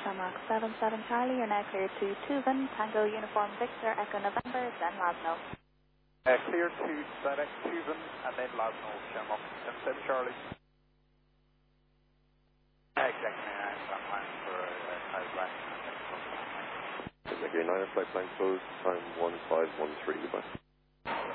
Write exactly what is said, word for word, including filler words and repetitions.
Shamrock seven seven Charlie, you're now cleared to Tuvan, Tango Uniform Victor, Echo November, then Lasno. Uh, clear to direct Tuvan and then Lasno, Shamrock seven seven Charlie. Uh, exactly, I'm flying for uh, Southwest. Again, nine flight plan closed, time one five one three, goodbye.